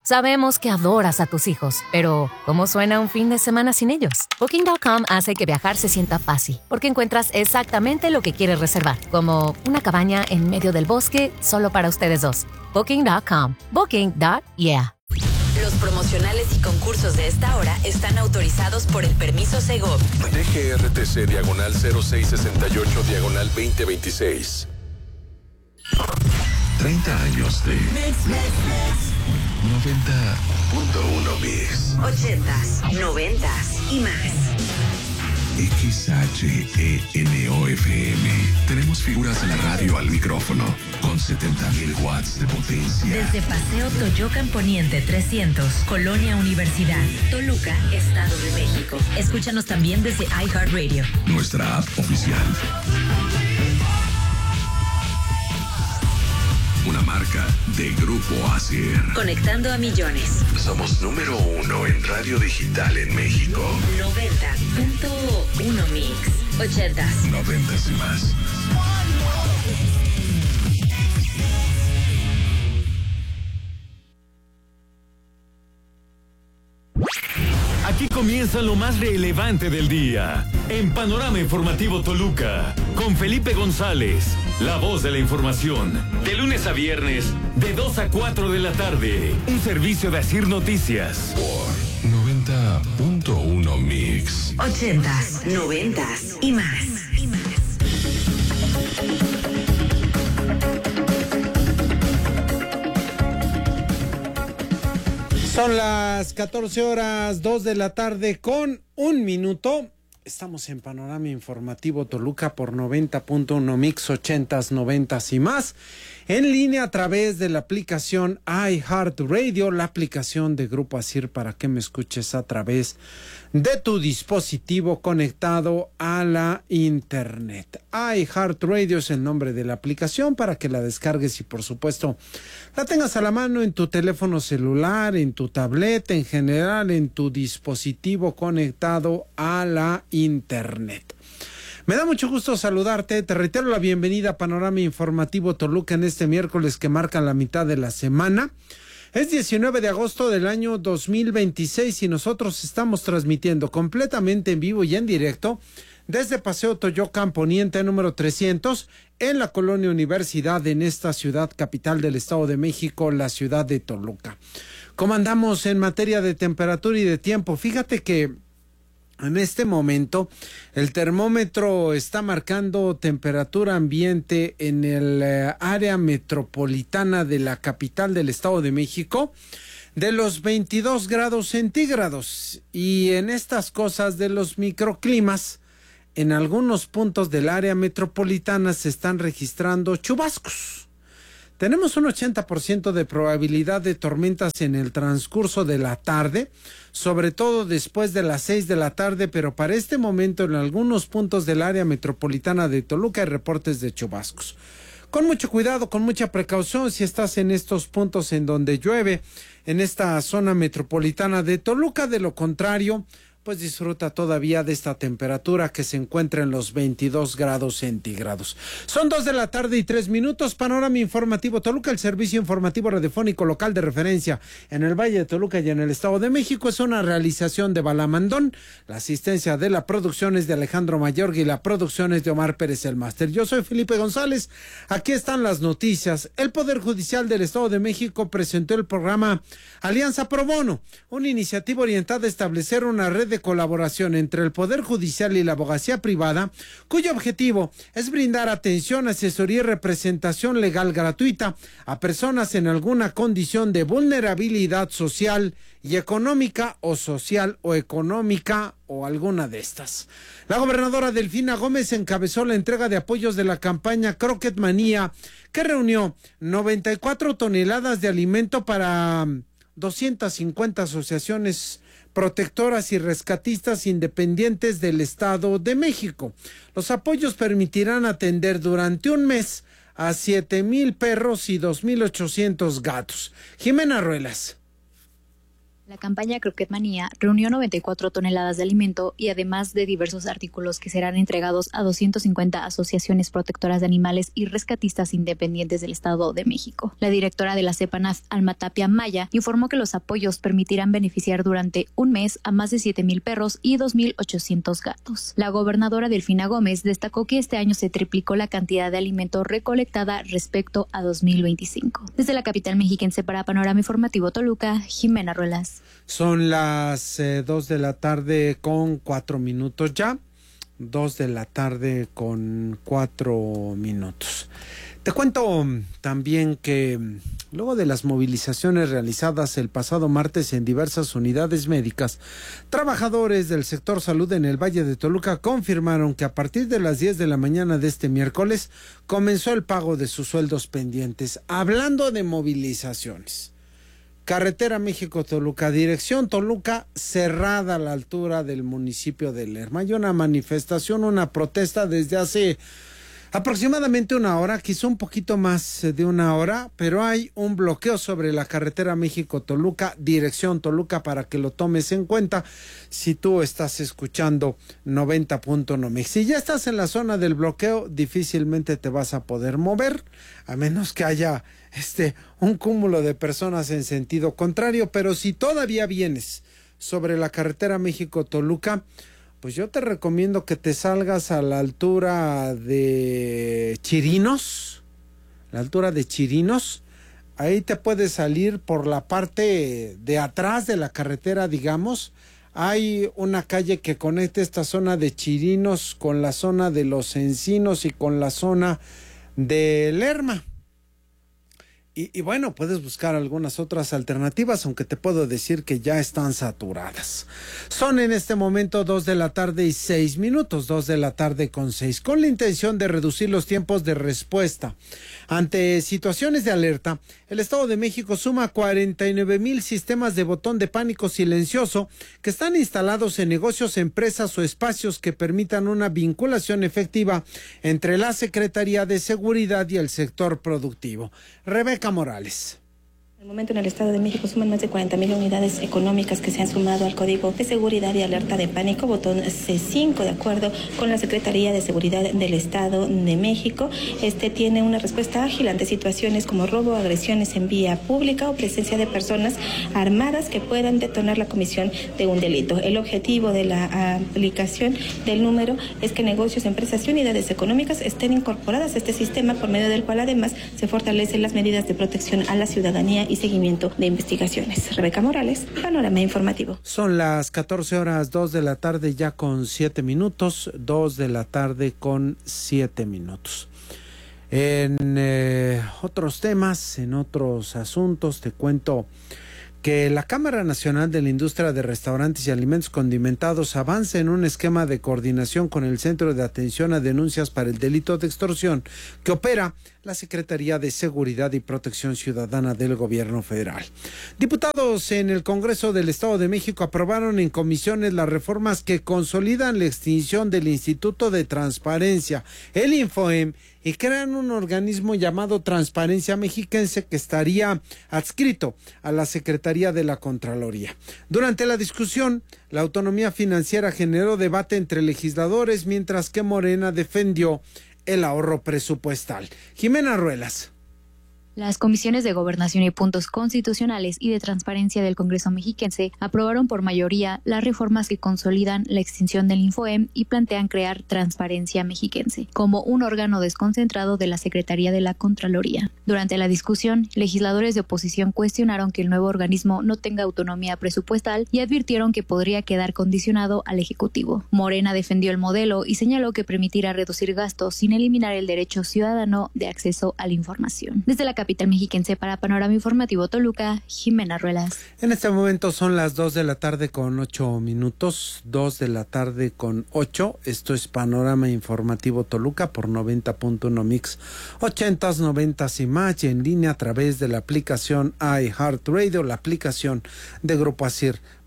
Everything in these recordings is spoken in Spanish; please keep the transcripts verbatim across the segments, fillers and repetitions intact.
Sabemos que adoras a tus hijos, pero ¿cómo suena un fin de semana sin ellos? Booking punto com hace que viajar se sienta fácil, porque encuentras exactamente lo que quieres reservar, como una cabaña en medio del bosque solo para ustedes dos. Booking punto com. Booking punto yeah. Los promocionales y concursos de esta hora están autorizados por el permiso Segov. D G R T C diagonal cero seis sesenta y ocho diagonal veinte veintiséis. treinta años de Mix, mix, mix. noventa punto uno Mix. ochentas, noventas y más. X H E N O F M. Tenemos figuras de la radio al micrófono con setenta mil watts de potencia. Desde Paseo Toyocan Poniente trescientos, Colonia Universidad, Toluca, Estado de México. Escúchanos también desde iHeartRadio. Nuestra app oficial. Una marca de Grupo Asier. Conectando a millones. Somos número uno en radio digital en México. noventa punto uno Mix. ochentas. Noventas y más. Aquí comienza lo más relevante del día. En Panorama Informativo Toluca, con Felipe González, la voz de la información. De lunes a viernes, de dos a cuatro de la tarde. Un servicio de Asir Noticias. Por noventa punto uno Mix. ochentas, noventas y más. Y más. Son las catorce horas, dos de la tarde con un minuto. Estamos en Panorama Informativo Toluca por noventa punto uno Mix, ochentas, noventas y más. En línea a través de la aplicación iHeartRadio, la aplicación de Grupo Asir para que me escuches a través de tu dispositivo conectado a la internet. iHeartRadio es el nombre de la aplicación para que la descargues y por supuesto la tengas a la mano en tu teléfono celular, en tu tableta, en general en tu dispositivo conectado a la internet. Me da mucho gusto saludarte, te reitero la bienvenida a Panorama Informativo Toluca en este miércoles que marca la mitad de la semana. Es diecinueve de agosto del año dos mil veintiséis y nosotros estamos transmitiendo completamente en vivo y en directo desde Paseo Toyocan Poniente número trescientos en la Colonia Universidad en esta ciudad capital del Estado de México, la ciudad de Toluca. ¿Cómo andamos en materia de temperatura y de tiempo? Fíjate que en este momento el termómetro está marcando temperatura ambiente en el eh, área metropolitana de la capital del Estado de México de los veintidós grados centígrados, y en estas cosas de los microclimas en algunos puntos del área metropolitana se están registrando chubascos. Tenemos un ochenta por ciento de probabilidad de tormentas en el transcurso de la tarde, sobre todo después de las seis de la tarde, pero para este momento en algunos puntos del área metropolitana de Toluca hay reportes de chubascos. Con mucho cuidado, con mucha precaución si estás en estos puntos en donde llueve, en esta zona metropolitana de Toluca. De lo contrario, pues disfruta todavía de esta temperatura que se encuentra en los veintidós grados centígrados. Son dos de la tarde y tres minutos. Panorama Informativo Toluca, el servicio informativo radiofónico local de referencia en el Valle de Toluca y en el Estado de México. Es una realización de Balamandón. La asistencia de la producción es de Alejandro Mayorga y la producción es de Omar Pérez el Máster. Yo soy Felipe González. Aquí están las noticias. El Poder Judicial del Estado de México presentó el programa Alianza Pro Bono, una iniciativa orientada a establecer una red de colaboración entre el Poder Judicial y la abogacía privada, cuyo objetivo es brindar atención, asesoría y representación legal gratuita a personas en alguna condición de vulnerabilidad social y económica o social o económica o alguna de estas. La gobernadora Delfina Gómez encabezó la entrega de apoyos de la campaña Croquet Manía, que reunió noventa y cuatro toneladas de alimento para doscientas cincuenta asociaciones protectoras y rescatistas independientes del Estado de México. Los apoyos permitirán atender durante un mes a siete mil perros y dos mil ochocientos gatos. Jimena Ruelas. La campaña Croquet Manía reunió noventa y cuatro toneladas de alimento y además de diversos artículos que serán entregados a doscientas cincuenta asociaciones protectoras de animales y rescatistas independientes del Estado de México. La directora de la CEPANAF, Alma Tapia Maya, informó que los apoyos permitirán beneficiar durante un mes a más de siete mil perros y dos mil ochocientos gatos. La gobernadora Delfina Gómez destacó que este año se triplicó la cantidad de alimento recolectada respecto a dos mil veinticinco. Desde la capital mexiquense para Panorama Informativo Toluca, Jimena Ruelas. Son las eh, dos de la tarde con cuatro minutos ya. Dos de la tarde con cuatro minutos. Te cuento también que luego de las movilizaciones realizadas el pasado martes en diversas unidades médicas, trabajadores del sector salud en el Valle de Toluca confirmaron que a partir de las diez de la mañana de este miércoles comenzó el pago de sus sueldos pendientes. Hablando de movilizaciones, Carretera México-Toluca, dirección Toluca, cerrada a la altura del municipio de Lerma. Hay una manifestación, una protesta desde hace aproximadamente una hora, quizá un poquito más de una hora, pero hay un bloqueo sobre la carretera México-Toluca, dirección Toluca, para que lo tomes en cuenta si tú estás escuchando noventa punto uno. Si ya estás en la zona del bloqueo, difícilmente te vas a poder mover, a menos que haya este un cúmulo de personas en sentido contrario, pero si todavía vienes sobre la carretera México-Toluca, pues yo te recomiendo que te salgas a la altura de Chirinos, la altura de Chirinos, ahí te puedes salir por la parte de atrás de la carretera, digamos. Hay una calle que conecta esta zona de Chirinos con la zona de Los Encinos y con la zona de Lerma. Y, y bueno, puedes buscar algunas otras alternativas, aunque te puedo decir que ya están saturadas. Son en este momento dos de la tarde y seis minutos, dos de la tarde con seis, con la intención de reducir los tiempos de respuesta ante situaciones de alerta. El Estado de México suma cuarenta y nueve mil sistemas de botón de pánico silencioso que están instalados en negocios, empresas o espacios que permitan una vinculación efectiva entre la Secretaría de Seguridad y el sector productivo. Rebeca Morales. En el momento en el Estado de México suman más de cuarenta mil unidades económicas que se han sumado al Código de Seguridad y Alerta de Pánico, botón C cinco, de acuerdo con la Secretaría de Seguridad del Estado de México. Este tiene una respuesta ágil ante situaciones como robo, agresiones en vía pública o presencia de personas armadas que puedan detonar la comisión de un delito. El objetivo de la aplicación del número es que negocios, empresas y unidades económicas estén incorporadas a este sistema, por medio del cual además se fortalecen las medidas de protección a la ciudadanía y seguimiento de investigaciones. Rebeca Morales, Panorama Informativo. Son las catorce horas, dos de la tarde ya con siete minutos, dos de la tarde con siete minutos. En eh, otros temas, en otros asuntos, te cuento que la Cámara Nacional de la Industria de Restaurantes y Alimentos Condimentados avanza en un esquema de coordinación con el Centro de Atención a Denuncias para el Delito de Extorsión que opera la Secretaría de Seguridad y Protección Ciudadana del Gobierno Federal. Diputados en el Congreso del Estado de México aprobaron en comisiones las reformas que consolidan la extinción del Instituto de Transparencia, el INFOEM, y crean un organismo llamado Transparencia Mexiquense que estaría adscrito a la Secretaría de la Contraloría. Durante la discusión, la autonomía financiera generó debate entre legisladores, mientras que Morena defendió el ahorro presupuestal. Jimena Ruelas. Las comisiones de Gobernación y Puntos Constitucionales y de Transparencia del Congreso mexiquense aprobaron por mayoría las reformas que consolidan la extinción del INFOEM y plantean crear Transparencia Mexiquense como un órgano desconcentrado de la Secretaría de la Contraloría. Durante la discusión, legisladores de oposición cuestionaron que el nuevo organismo no tenga autonomía presupuestal y advirtieron que podría quedar condicionado al Ejecutivo. Morena defendió el modelo y señaló que permitirá reducir gastos sin eliminar el derecho ciudadano de acceso a la información. Desde la capital mexiquense para Panorama Informativo Toluca, Jimena Ruelas. En este momento son las dos de la tarde con ocho minutos, dos de la tarde con ocho. Esto es Panorama Informativo Toluca por noventa punto uno Mix, ochentas, noventas y más, y en línea a través de la aplicación iHeartRadio, la aplicación de Grupo Asir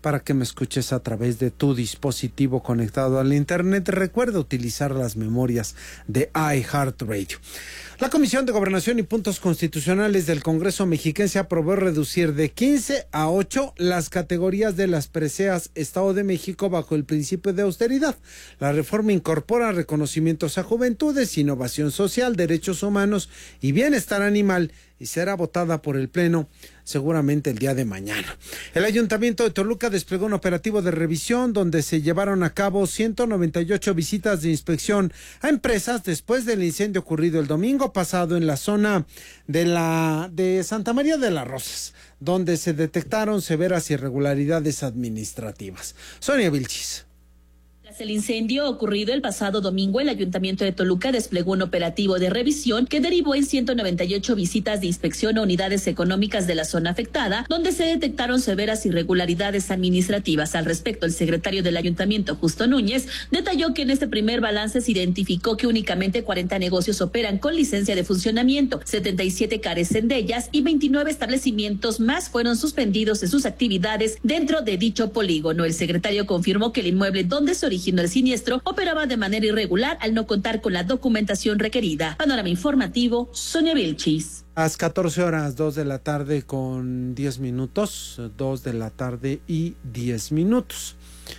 para que me escuches a través de tu dispositivo conectado al internet. Recuerda utilizar las memorias de iHeartRadio. La Comisión de Gobernación y Puntos Constitucionales del Congreso Mexiquense aprobó reducir de quince a ocho las categorías de las preseas Estado de México bajo el principio de austeridad. La reforma incorpora reconocimientos a juventudes, innovación social, derechos humanos y bienestar animal, y será votada por el Pleno seguramente el día de mañana. El Ayuntamiento de Toluca desplegó un operativo de revisión donde se llevaron a cabo ciento noventa y ocho visitas de inspección a empresas después del incendio ocurrido el domingo pasado en la zona de la de Santa María de las Rosas, donde se detectaron severas irregularidades administrativas. Sonia Vilchis. Tras el incendio ocurrido el pasado domingo, el Ayuntamiento de Toluca desplegó un operativo de revisión que derivó en ciento noventa y ocho visitas de inspección a unidades económicas de la zona afectada, donde se detectaron severas irregularidades administrativas. Al respecto, el secretario del Ayuntamiento, Justo Núñez, detalló que en este primer balance se identificó que únicamente cuarenta negocios operan con licencia de funcionamiento, setenta y siete carecen de ellas y veintinueve establecimientos más fueron suspendidos en sus actividades dentro de dicho polígono. El secretario confirmó que el inmueble donde se originó el siniestro operaba de manera irregular al no contar con la documentación requerida. Panorama informativo, Sonia Vilchis. A las catorce horas, dos de la tarde con diez minutos, dos de la tarde y diez minutos.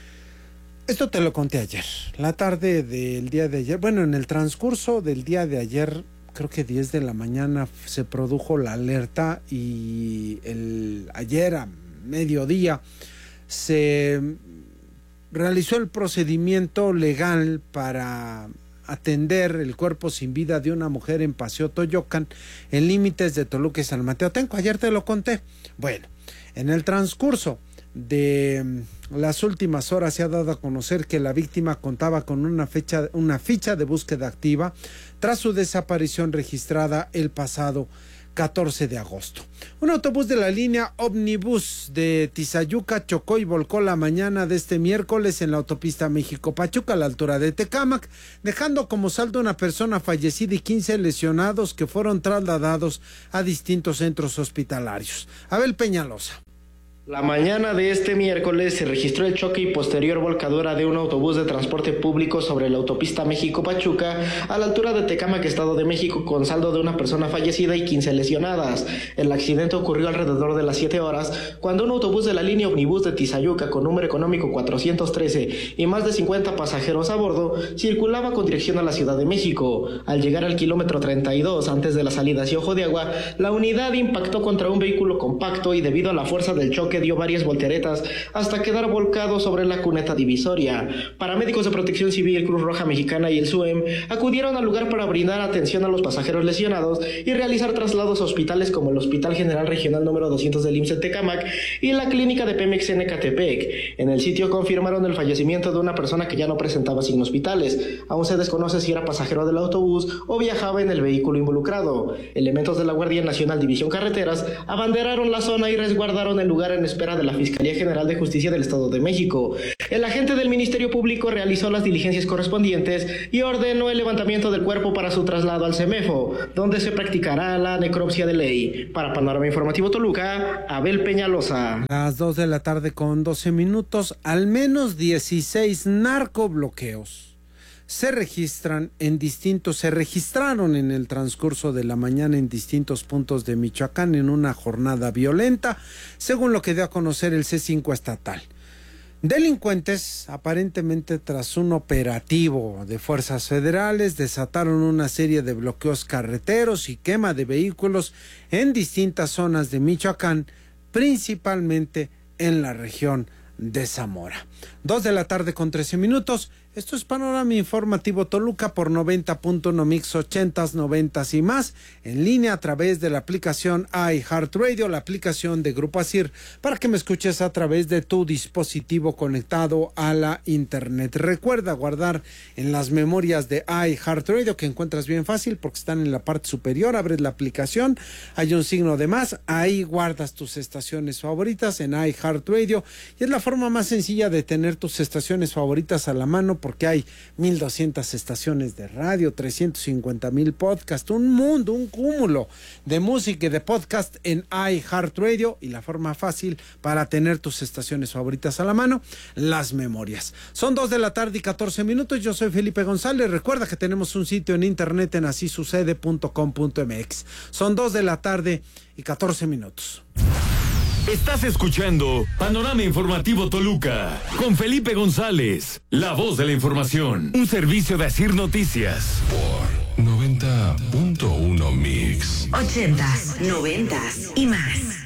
Esto te lo conté ayer, la tarde del día de ayer, bueno, en el transcurso del día de ayer, creo que diez de la mañana se produjo la alerta y el ayer a mediodía se realizó el procedimiento legal para atender el cuerpo sin vida de una mujer en Paseo Toyocan, en límites de Toluca y San Mateo Atenco. Ayer te lo conté. Bueno, en el transcurso de las últimas horas se ha dado a conocer que la víctima contaba con una fecha, una ficha de búsqueda activa tras su desaparición registrada el pasado catorce de agosto. Un autobús de la línea Omnibus de Tizayuca chocó y volcó la mañana de este miércoles en la autopista México-Pachuca a la altura de Tecámac, dejando como saldo una persona fallecida y quince lesionados que fueron trasladados a distintos centros hospitalarios. Abel Peñalosa. La mañana de este miércoles se registró el choque y posterior volcadura de un autobús de transporte público sobre la autopista México-Pachuca a la altura de Tecámac, Estado de México, con saldo de una persona fallecida y quince lesionadas. El accidente ocurrió alrededor de las siete horas, cuando un autobús de la línea Omnibus de Tizayuca con número económico cuatrocientos trece y más de cincuenta pasajeros a bordo circulaba con dirección a la Ciudad de México. Al llegar al kilómetro treinta y dos, antes de la salida hacia Ojo de Agua, la unidad impactó contra un vehículo compacto y debido a la fuerza del choque que dio varias volteretas hasta quedar volcado sobre la cuneta divisoria. Paramédicos de Protección Civil, Cruz Roja Mexicana y el S U E M acudieron al lugar para brindar atención a los pasajeros lesionados y realizar traslados a hospitales como el Hospital General Regional número doscientos del I M S S en Tecámac y la Clínica de Pemex en Ecatepec. En el sitio confirmaron el fallecimiento de una persona que ya no presentaba signos vitales. Aún se desconoce si era pasajero del autobús o viajaba en el vehículo involucrado. Elementos de la Guardia Nacional División Carreteras abanderaron la zona y resguardaron el lugar en espera de la Fiscalía General de Justicia del Estado de México. El agente del Ministerio Público realizó las diligencias correspondientes y ordenó el levantamiento del cuerpo para su traslado al CEMEFO, donde se practicará la necropsia de ley. Para Panorama Informativo Toluca, Abel Peñalosa. Las dos de la tarde con doce minutos, al menos dieciséis narcobloqueos se registran en distintos, se registraron en el transcurso de la mañana en distintos puntos de Michoacán en una jornada violenta, según lo que dio a conocer el C cinco estatal. Delincuentes, aparentemente tras un operativo de fuerzas federales, desataron una serie de bloqueos carreteros y quema de vehículos en distintas zonas de Michoacán, principalmente en la región de Zamora. Dos de la tarde con trece minutos. Esto es Panorama Informativo Toluca por noventa punto uno Mix ochentas, noventas y más, en línea a través de la aplicación iHeartRadio, la aplicación de Grupo Asir, para que me escuches a través de tu dispositivo conectado a la internet. Recuerda guardar en las memorias de iHeartRadio, que encuentras bien fácil porque están en la parte superior. Abres la aplicación, hay un signo de más, ahí guardas tus estaciones favoritas en iHeartRadio y es la forma más sencilla de tener tus estaciones favoritas a la mano porque hay mil doscientas estaciones de radio, trescientos cincuenta mil podcasts, un mundo, un cúmulo de música y de podcast en iHeartRadio, y la forma fácil para tener tus estaciones favoritas a la mano, las memorias. Son dos de la tarde y catorce minutos. Yo soy Felipe González. Recuerda que tenemos un sitio en internet en así sucede punto com punto m x. Son dos de la tarde y catorce minutos. Estás escuchando Panorama Informativo Toluca con Felipe González, la voz de la información. Un servicio de Asir Noticias. Por noventa punto uno Mix. Ochentas, noventas y más.